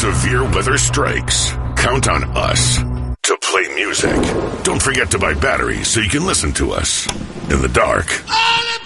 severe weather strikes, count on us to play music. Don't forget to buy batteries so you can listen to us in the dark. All